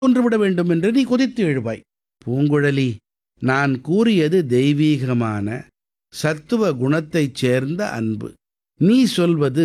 கொன்றுவிட வேண்டும் என்று நீ கொதித்து எழுவாய். பூங்குழலி, நான் கூறியது தெய்வீகமான சத்துவ குணத்தைச் சேர்ந்த அன்பு. நீ சொல்வது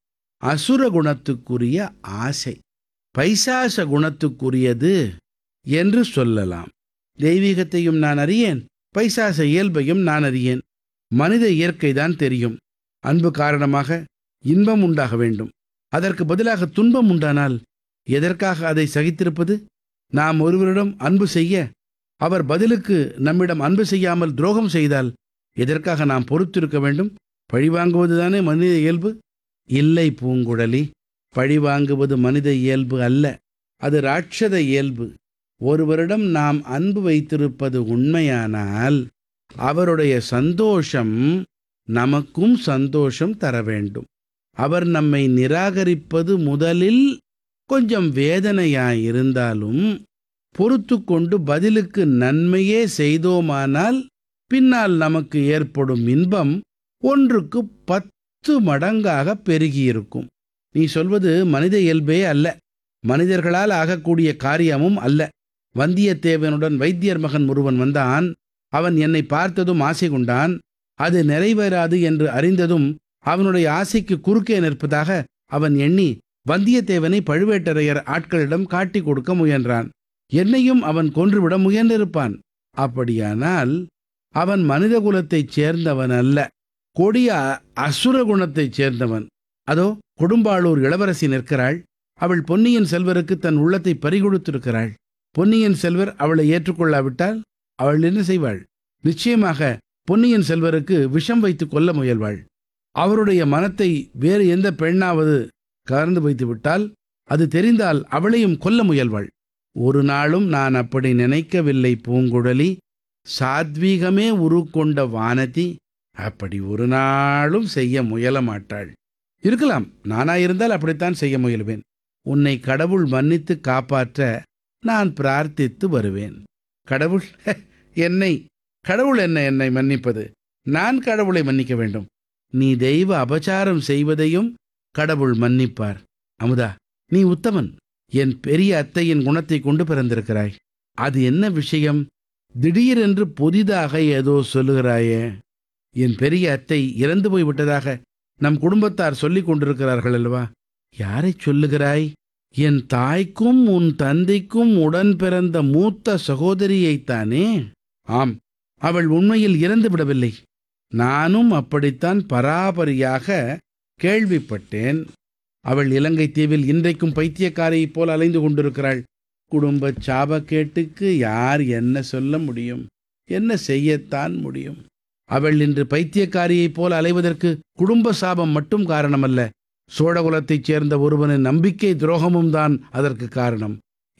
அசுர குணத்துக்குரிய ஆசை, பைசாச குணத்துக்குரியது என்று சொல்லலாம். தெய்வீகத்தையும் நான் அறியேன், பைசாச இயல்பையும் நான் அறியேன். மனித இயற்கைதான் தெரியும். அன்பு காரணமாக இன்பம் உண்டாக வேண்டும், அதற்கு பதிலாக துன்பம் உண்டானால் எதற்காக அதை சகித்திருப்பது? நாம் ஒருவரிடம் அன்பு செய்ய அவர் பதிலுக்கு நம்மிடம் அன்பு செய்யாமல் துரோகம் செய்தால் எதற்காக நாம் பொறுத்திருக்க வேண்டும்? பழிவாங்குவதுதானே மனித இயல்பு? இல்லை பூங்குழலி, பழிவாங்குவது மனித இயல்பு அல்ல, அது ராட்சத இயல்பு. ஒருவரிடம் நாம் அன்பு வைத்திருப்பது உண்மையானால் அவருடைய சந்தோஷம் நமக்கும் சந்தோஷம் தர வேண்டும். அவர் நம்மை நிராகரிப்பது முதலில் கொஞ்சம் வேதனையாயிருந்தாலும் பொறுத்து கொண்டு பதிலுக்கு நன்மையே செய்தோமானால் பின்னால் நமக்கு ஏற்படும் இன்பம் 1க்கு 10 மடங்காக பெருகியிருக்கும். நீ சொல்வது மனித இயல்பே அல்ல, மனிதர்களால் ஆகக்கூடிய காரியமும் அல்ல. வந்தியத்தேவனுடன் வைத்தியர் மகன் ஒருவன் வந்தான். அவன் என்னை பார்த்ததும் ஆசை கொண்டான். அது நிறைவேறாது என்று அறிந்ததும் அவனுடைய ஆசைக்கு குறுக்கே நிற்பதாக அவன் எண்ணி வந்தியத்தேவனை பழுவேட்டரையர் ஆட்களிடம் காட்டிக் கொடுக்க முயன்றான். என்னையும் அவன் கொன்றுவிட முயன்றிருப்பான். அப்படியானால் அவன் மனித குலத்தைச் சேர்ந்தவன் அல்ல, கொடிய அசுர குணத்தைச் சேர்ந்தவன். அதோ கொடும்பாளூர் இளவரசி நிற்கிறாள். அவள் பொன்னியின் செல்வருக்கு தன் உள்ளத்தை பறிகொடுத்திருக்கிறாள். பொன்னியின் செல்வர் அவளை ஏற்றுக்கொள்ளாவிட்டால் அவள் என்ன செய்வாள்? நிச்சயமாக பொன்னியின் செல்வருக்கு விஷம் வைத்து கொல்ல முயல்வாள். அவருடைய மனத்தை வேறு எந்த பெண்ணாவது கவர்ந்து வைத்து விட்டால், அது தெரிந்தால் அவளையும் கொல்ல முயல்வாள். ஒரு நாளும் நான் அப்படி நினைக்கவில்லை பூங்குழலி. சாத்வீகமே உருக்கொண்ட வானதி அப்படி ஒரு நாளும் செய்ய முயல மாட்டாள். இருக்கலாம், நானாயிருந்தால் அப்படித்தான் செய்ய முயல்வேன். உன்னை கடவுள் மன்னித்து காப்பாற்ற நான் பிரார்த்தித்து வருவேன். கடவுள் கடவுள் என்னை மன்னிப்பது? நான் கடவுளை மன்னிக்க வேண்டும்? நீ தெய்வ அபசாரம் செய்வதையும் கடவுள் மன்னிப்பார். அமுதா, நீ உத்தமன். என் பெரிய அத்தையின் குணத்தை கொண்டு பிறந்திருக்கிறாய். அது என்ன விஷயம்? திடீரென்று புதிதாக ஏதோ சொல்லுகிறாயே. என் பெரிய அத்தை இறந்து போய்விட்டதாக நம் குடும்பத்தார் சொல்லிக் கொண்டிருக்கிறார்கள் அல்லவா? யாரை சொல்லுகிறாய்? என் தாய்க்கும் உன் தந்தைக்கும் உடன் பிறந்த மூத்த சகோதரியைத்தானே? ஆம், அவள் உண்மையில் இறந்து விடவில்லை. நானும் அப்படித்தான் பராபரியாக கேள்விப்பட்டேன். அவள் இலங்கை தீவில் இன்றைக்கும் பைத்தியக்காரியைப் போல் அலைந்து கொண்டிருக்கிறாள். குடும்ப சாபக்கேட்டுக்கு யார் என்ன சொல்ல முடியும்? என்ன செய்யத்தான் முடியும்? அவள் இன்று பைத்தியக்காரியைப் போல் அலைவதற்கு குடும்ப சாபம் மட்டும் காரணமல்ல, சோழகுலத்தைச் சேர்ந்த ஒருவனின் நம்பிக்கை துரோகமும் தான் அதற்கு காரணம்.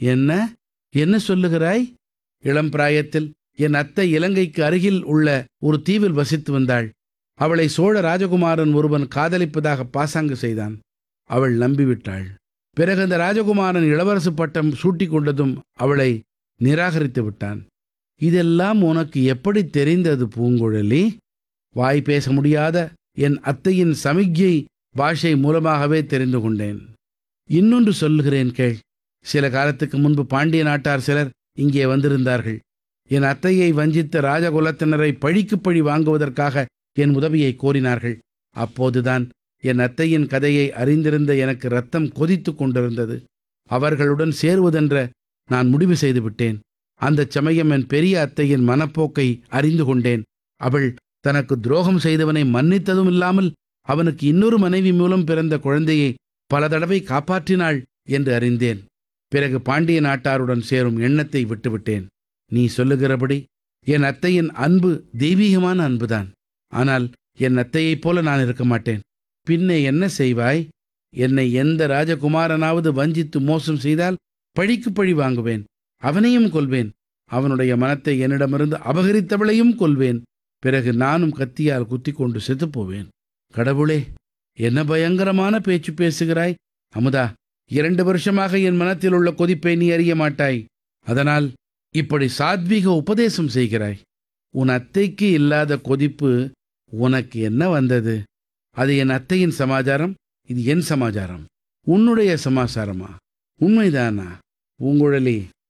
என்ன சொல்லுகிறாய்? இளம் பிராயத்தில் என் அத்தை இலங்கைக்கு அருகில் உள்ள ஒரு தீவில் வசித்து வந்தாள். அவளை சோழ ராஜகுமாரன் ஒருவன் காதலிப்பதாக பாசாங்கு செய்தான். அவள் நம்பிவிட்டாள். பிறகு அந்த ராஜகுமாரன் இளவரசு பட்டம் சூட்டிக் கொண்டதும் அவளை நிராகரித்து விட்டான். இதெல்லாம் உனக்கு எப்படி தெரிந்தது பூங்குழலி? வாய் பேச முடியாத என் அத்தையின் சமிக்ஞை பாஷை மூலமாகவே தெரிந்து கொண்டேன். இன்னொன்று சொல்லுகிறேன் கேள். சில காலத்துக்கு முன்பு பாண்டிய நாட்டார் சிலர் இங்கே வந்திருந்தார்கள். என் அத்தையை வஞ்சித்த ராஜகுலத்தினரை பழிக்கு பழி வாங்குவதற்காக என் உதவியை கோரினார்கள். அப்போதுதான் என் அத்தையின் கதையை அறிந்திருந்த எனக்கு இரத்தம் கொதித்து கொண்டிருந்தது. அவர்களுடன் சேருவதென்ற நான் முடிவு செய்து விட்டேன். அந்த சமயம் என் பெரிய அத்தையின் மனப்போக்கை அறிந்து கொண்டேன். அவள் தனக்கு துரோகம் செய்தவனை மன்னித்ததும் இல்லாமல் அவனுக்கு இன்னொரு மனைவி மூலம் பிறந்த குழந்தையை பல தடவை காப்பாற்றினாள் என்று அறிந்தேன். பிறகு பாண்டிய நாட்டாருடன் சேரும் எண்ணத்தை விட்டுவிட்டேன். நீ சொல்லுகிறபடி என் அத்தையின் அன்பு தெய்வீகமான அன்புதான். ஆனால் என் அத்தையைப் போல நான் இருக்க மாட்டேன். பின்னே என்ன செய்வாய்? என்னை எந்த ராஜகுமாரனாவது வஞ்சித்து மோசம் செய்தால் பழிக்கு பழி வாங்குவேன். அவனையும் கொல்வேன். அவனுடைய மனத்தை என்னிடமிருந்து அபகரித்தவளையும் கொல்வேன். பிறகு நானும் கத்தியால் குத்தி கொண்டு செத்துப்போவேன். கடவுளே, என்ன பயங்கரமான பேச்சு பேசுகிறாய்! அமுதா, 2 வருஷமாக என் மனத்தில் உள்ள கொதிப்பை நீ அறிய மாட்டாய். அதனால் இப்படி சாத்வீக உபதேசம் செய்கிறாய். உன் அத்தைக்கு இல்லாத கொதிப்பு உனக்கு என்ன வந்தது? அது என் அத்தையின் சமாச்சாரம், இது என் சமாச்சாரம். உன்னுடைய சமாச்சாரமா? உண்மைதானா? பூங்குழலி,